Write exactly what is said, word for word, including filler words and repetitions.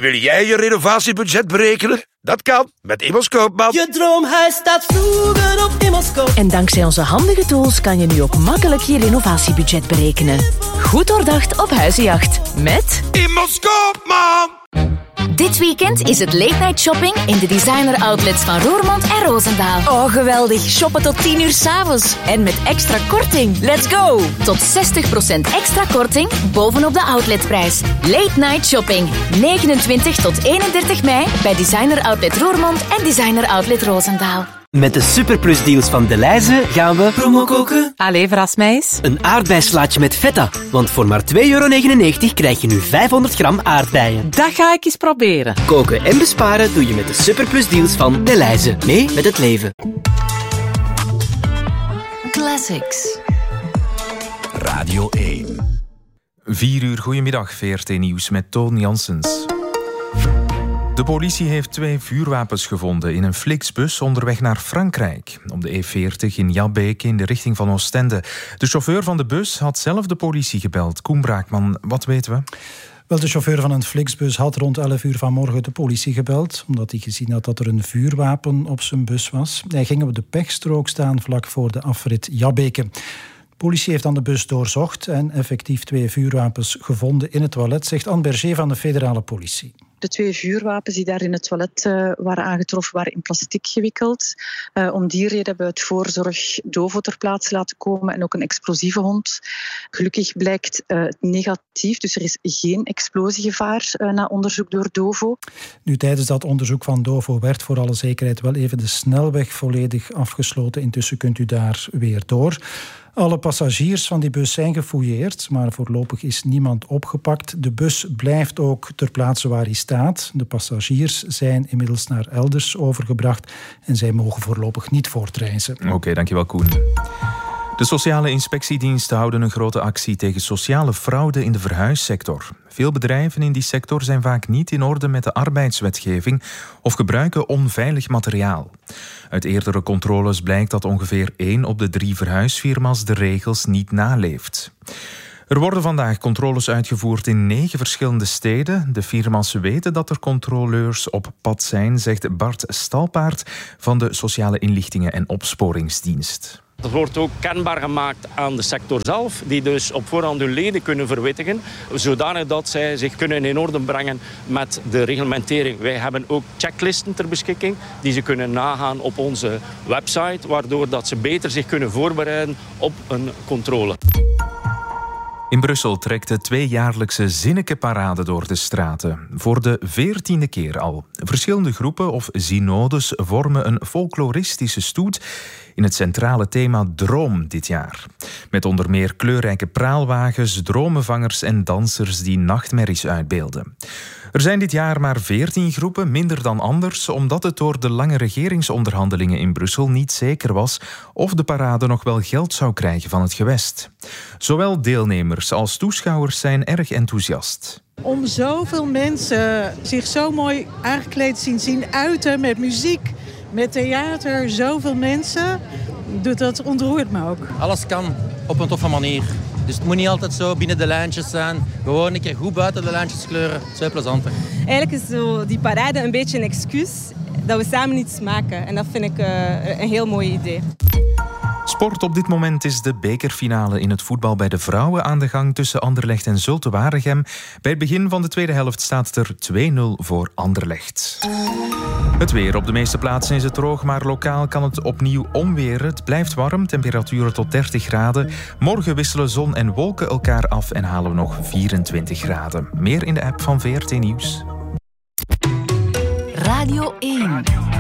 Wil jij je renovatiebudget berekenen? Dat kan met Immos Koopman. Je droomhuis staat vroeger op Immos Koopman. En dankzij onze handige tools kan je nu ook makkelijk je renovatiebudget berekenen. Goed doordacht op huizenjacht met Immos Koopman. Dit weekend is het late night shopping in de designer outlets van Roermond en Roosendaal. Oh, geweldig. Shoppen tot tien uur 's avonds. En met extra korting. Let's go! Tot zestig procent extra korting bovenop de outletprijs. Late night shopping. negenentwintig tot eenendertig mei bij designer outlet Roermond en designer outlet Roosendaal. Met de superplusdeals van Delhaize gaan we Promo koken. Allee, verras mij eens. een aardbeislaatje met feta. Want voor maar twee euro negenennegentig krijg je nu vijfhonderd gram aardbeien. Dat ga ik eens proberen. Koken en besparen doe je met de superplusdeals van Delhaize. Mee met het leven. Classics. Radio één. Vier uur, goedemiddag, V R T Nieuws met Toon Janssens. De politie heeft twee vuurwapens gevonden in een Flixbus onderweg naar Frankrijk. Op de E veertig in Jabbeke in de richting van Oostende. De chauffeur van de bus had zelf de politie gebeld. Koen Braakman, wat weten we? Wel, de chauffeur van een Flixbus had rond elf uur vanmorgen de politie gebeld, omdat hij gezien had dat er een vuurwapen op zijn bus was. Hij ging op de pechstrook staan vlak voor de afrit Jabbeke. De politie heeft dan de bus doorzocht en effectief twee vuurwapens gevonden in het toilet, zegt Anne Berger van de federale politie. De twee vuurwapens die daar in het toilet uh, waren aangetroffen, waren in plastic gewikkeld. Uh, om die reden hebben we het voorzorg Dovo ter plaatse laten komen en ook een explosieve hond. Gelukkig blijkt uh, het negatief, dus er is geen explosiegevaar uh, na onderzoek door Dovo. Nu, tijdens dat onderzoek van Dovo werd voor alle zekerheid wel even de snelweg volledig afgesloten. Intussen kunt u daar weer door. Alle passagiers van die bus zijn gefouilleerd, maar voorlopig is niemand opgepakt. De bus blijft ook ter plaatse waar hij staat. De passagiers zijn inmiddels naar elders overgebracht en zij mogen voorlopig niet voortreizen. Oké, okay, dankjewel Koen. De sociale inspectiediensten houden een grote actie tegen sociale fraude in de verhuissector. Veel bedrijven in die sector zijn vaak niet in orde met de arbeidswetgeving of gebruiken onveilig materiaal. Uit eerdere controles blijkt dat ongeveer één op de drie verhuisfirma's de regels niet naleeft. Er worden vandaag controles uitgevoerd in negen verschillende steden. De firma's weten dat er controleurs op pad zijn, zegt Bart Stalpaert van de Sociale Inlichtingen en Opsporingsdienst. Dat wordt ook kenbaar gemaakt aan de sector zelf, die dus op voorhand hun leden kunnen verwittigen, zodanig dat zij zich kunnen in orde brengen met de reglementering. Wij hebben ook checklisten ter beschikking die ze kunnen nagaan op onze website, waardoor dat ze beter zich kunnen voorbereiden op een controle. In Brussel trekt de tweejaarlijkse Zinneke-parade door de straten. Voor de veertiende keer al. Verschillende groepen of synodes vormen een folkloristische stoet in het centrale thema Droom dit jaar. Met onder meer kleurrijke praalwagens, dromenvangers en dansers die nachtmerries uitbeelden. Er zijn dit jaar maar veertien groepen, minder dan anders, omdat het door de lange regeringsonderhandelingen in Brussel niet zeker was of de parade nog wel geld zou krijgen van het gewest. Zowel deelnemers als toeschouwers zijn erg enthousiast. Om zoveel mensen zich zo mooi aangekleed zien zien uiten met muziek, met theater, zoveel mensen, dat ontroert me ook. Alles kan op een toffe manier. Dus het moet niet altijd zo binnen de lijntjes zijn. Gewoon een keer goed buiten de lijntjes kleuren. Zo plezanter. Eigenlijk is zo die parade een beetje een excuus dat we samen iets maken. En dat vind ik uh, een heel mooi idee. Sport op dit moment is de bekerfinale in het voetbal bij de vrouwen aan de gang tussen Anderlecht en Zulte Waregem. Bij het begin van de tweede helft staat er twee nul voor Anderlecht. Het weer. Op de meeste plaatsen is het droog, maar lokaal kan het opnieuw omweren. Het blijft warm, temperaturen tot dertig graden. Morgen wisselen zon en wolken elkaar af en halen we nog vierentwintig graden. Meer in de app van V R T Nieuws. Radio één.